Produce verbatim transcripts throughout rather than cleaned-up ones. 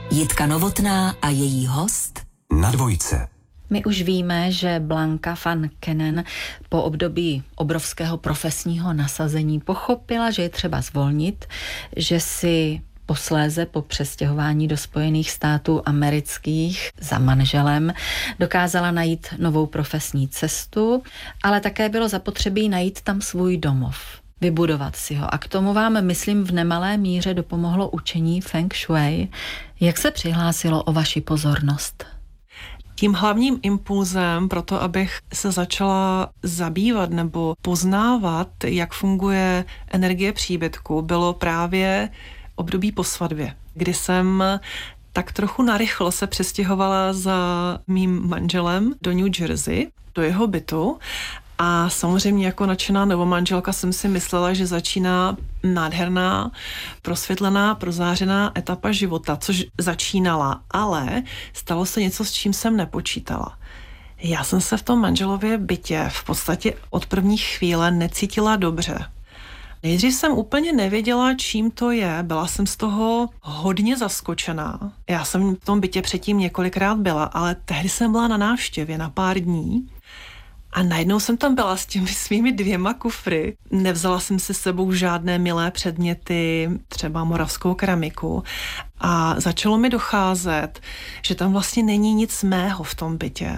Jitka Novotná a její host na Dvojce. My už víme, že Blanka van Kenen po období obrovského profesního nasazení pochopila, že je třeba zvolnit, že si posléze po přestěhování do Spojených států amerických za manželem dokázala najít novou profesní cestu, ale také bylo zapotřebí najít tam svůj domov, vybudovat si ho. A k tomu vám, myslím, v nemalé míře dopomohlo učení Feng Shui. Jak se přihlásilo o vaši pozornost? Tím hlavním impulzem pro to, abych se začala zabývat nebo poznávat, jak funguje energie příbytku, bylo právě období po svatbě, kdy jsem tak trochu narychlo se přestěhovala za mým manželem do New Jersey, do jeho bytu. A samozřejmě jako nadšená novomanželka jsem si myslela, že začíná nádherná, prosvětlená, prozářená etapa života, což začínala, ale stalo se něco, s čím jsem nepočítala. Já jsem se v tom manželově bytě v podstatě od první chvíle necítila dobře. Nejdřív jsem úplně nevěděla, čím to je, byla jsem z toho hodně zaskočená. Já jsem v tom bytě předtím několikrát byla, ale tehdy jsem byla na návštěvě na pár dní. A najednou jsem tam byla s těmi svými dvěma kufry. Nevzala jsem si s sebou žádné milé předměty, třeba moravskou keramiku. A začalo mi docházet, že tam vlastně není nic mého v tom bytě.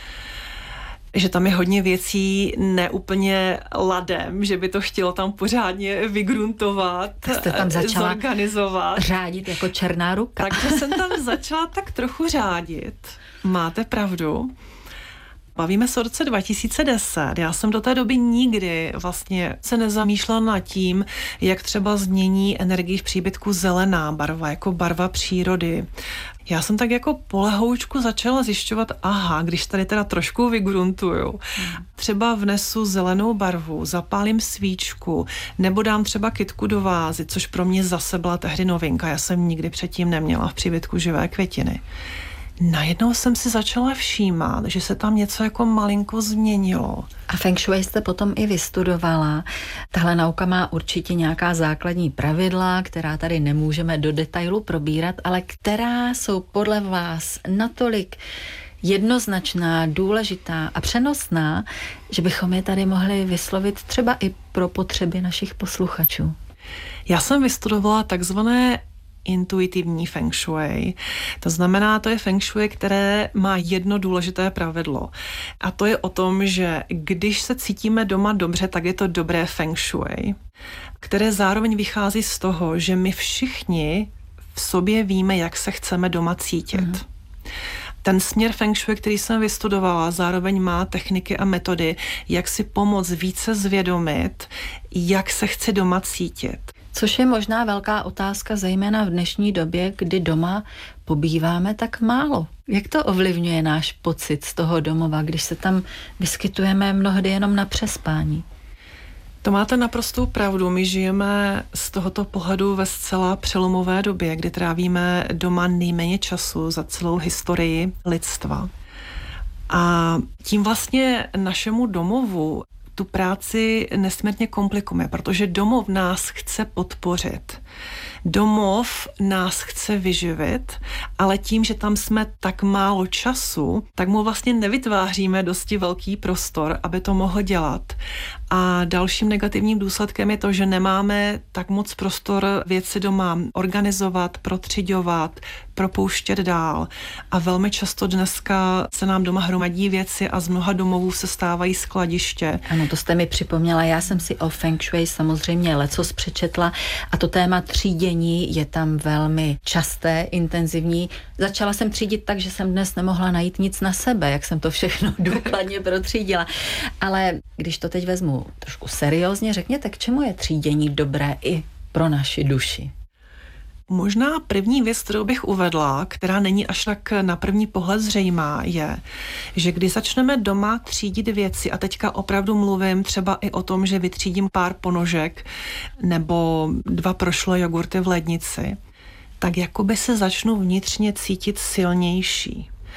Že tam je hodně věcí neúplně ladem, že by to chtělo tam pořádně vygruntovat, tak jste tam začala zorganizovat. Řádit jako černá ruka. Takže jsem tam začala tak trochu řádit. Máte pravdu. Bavíme se o roce dva tisíce deset. Já jsem do té doby nikdy vlastně se nezamýšlela nad tím, jak třeba změní energii v příbytku zelená barva, jako barva přírody. Já jsem tak jako polehoučku začala zjišťovat, aha, když tady teda trošku vygruntuju, třeba vnesu zelenou barvu, zapálím svíčku, nebo dám třeba kytku do vázy, což pro mě zase byla tehdy novinka. Já jsem nikdy předtím neměla v příbytku živé květiny. Najednou jsem si začala všímat, že se tam něco jako malinko změnilo. A Feng Shui jste potom i vystudovala. Tahle nauka má určitě nějaká základní pravidla, která tady nemůžeme do detailu probírat, ale která jsou podle vás natolik jednoznačná, důležitá a přenosná, že bychom je tady mohli vyslovit třeba i pro potřeby našich posluchačů. Já jsem vystudovala takzvané intuitivní Feng Shui. To znamená, to je Feng Shui, které má jedno důležité pravidlo. A to je o tom, že když se cítíme doma dobře, tak je to dobré Feng Shui, které zároveň vychází z toho, že my všichni v sobě víme, jak se chceme doma cítit. Mm. Ten směr Feng Shui, který jsem vystudovala, zároveň má techniky a metody, jak si pomoct více zvědomit, jak se chci doma cítit. Což je možná velká otázka, zejména v dnešní době, kdy doma pobýváme tak málo. Jak to ovlivňuje náš pocit z toho domova, když se tam vyskytujeme mnohdy jenom na přespání? To máte naprostou pravdu. My žijeme z tohoto pohledu ve zcela přelomové době, kdy trávíme doma nejméně času za celou historii lidstva. A tím vlastně našemu domovu tu práci nesmírně komplikujeme, protože domov nás chce podpořit. Domov nás chce vyživit, ale tím, že tam jsme tak málo času, tak mu vlastně nevytváříme dosti velký prostor, aby to mohl dělat. A dalším negativním důsledkem je to, že nemáme tak moc prostor věci doma organizovat, protřiďovat, propouštět dál. A velmi často dneska se nám doma hromadí věci a z mnoha domovů se stávají skladiště. Ano, to jste mi připomněla. Já jsem si o Feng Shui samozřejmě lecos přečetla a to téma třídění je tam velmi časté, intenzivní. Začala jsem třídit tak, že jsem dnes nemohla najít nic na sebe, jak jsem to všechno důkladně protřídila. Ale když to teď vezmu trošku seriózně, řekněte, k čemu je třídění dobré i pro naši duši? Možná první věc, kterou bych uvedla, která není až tak na první pohled zřejmá, je, že když začneme doma třídit věci, a teďka opravdu mluvím třeba i o tom, že vytřídím pár ponožek nebo dva prošlé jogurty v lednici, tak jakoby se začnu vnitřně cítit silnější.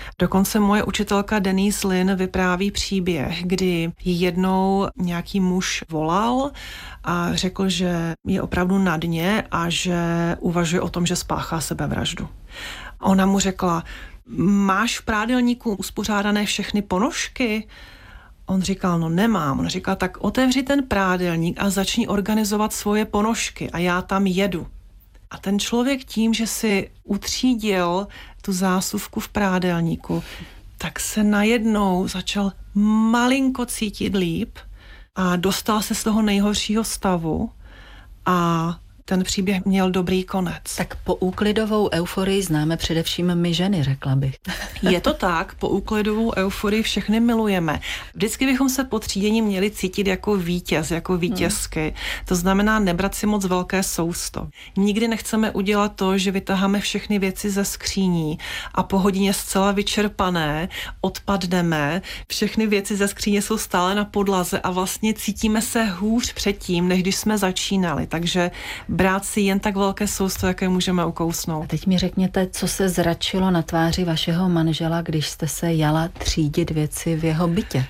Dokonce moje učitelka Denise Lin vypráví příběh, kdy ji jednou nějaký muž volal a řekl, že je opravdu na dně a že uvažuje o tom, že spáchá sebevraždu. Ona mu řekla, máš v prádelníku uspořádané všechny ponožky? On říkal, no nemám. On říkal, tak otevři ten prádelník a začni organizovat svoje ponožky a já tam jedu. A ten člověk tím, že si utřídil tu zásuvku v prádelníku, tak se najednou začal malinko cítit líp a dostal se z toho nejhoršího stavu a ten příběh měl dobrý konec. Tak po úklidovou euforii známe především my ženy, řekla bych. Je to tak, po úklidovou euforii všechny milujeme. Vždycky bychom se po třídění měli cítit jako vítěz, jako vítězky. Hmm. To znamená nebrat si moc velké sousto. Nikdy nechceme udělat to, že vytaháme všechny věci ze skříní a po hodině zcela vyčerpané odpadneme. Všechny věci ze skříně jsou stále na podlaze a vlastně cítíme se hůř předtím, než když jsme začínali. Takže brát si jen tak velké sousto, jaké můžeme ukousnout. A teď mi řekněte, co se zračilo na tváři vašeho manžela, když jste se jala třídit věci v jeho bytě?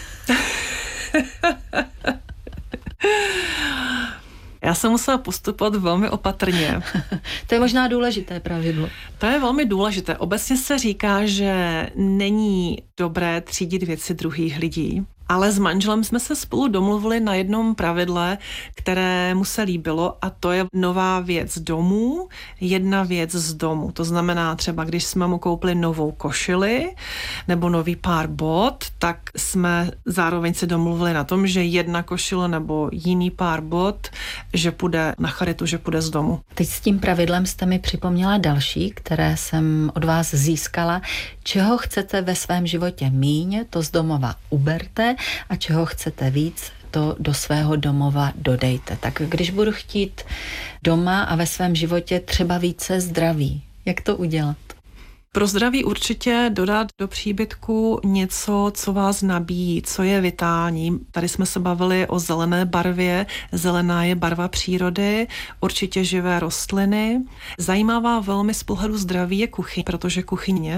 Já jsem musela postupovat velmi opatrně. To je možná důležité pravidlo. To je velmi důležité. Obecně se říká, že není dobré třídit věci druhých lidí, ale s manželem jsme se spolu domluvili na jednom pravidle, které mu se líbilo, a to je nová věc domů, jedna věc z domu. To znamená třeba, když jsme mu koupili novou košili nebo nový pár bot, tak jsme zároveň se domluvili na tom, že jedna košile nebo jiný pár bot, že půjde na charitu, že půjde z domu. Teď s tím pravidlem jste mi připomněla další, které jsem od vás získala. Čeho chcete ve svém životě míň, to z domova uberte, a čeho chcete víc, to do svého domova dodejte. Tak když budu chtít doma a ve svém životě třeba více zdraví, jak to udělat? Pro zdraví určitě dodat do příbytku něco, co vás nabíjí, co je vitální. Tady jsme se bavili o zelené barvě. Zelená je barva přírody, určitě živé rostliny. Zajímavá velmi z pohledu zdraví je kuchyň, protože kuchyně